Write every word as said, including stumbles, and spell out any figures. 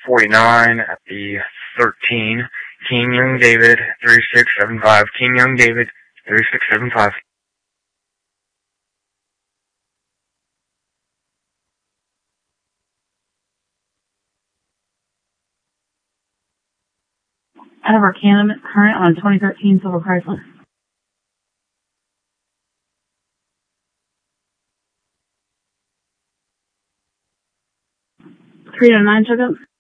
forty-nine at the thirteen. King Young David, three six seven five. King Young David, three six seven five. Out of our Canada current on twenty thirteen Silver Chrysler. three oh nine, check up.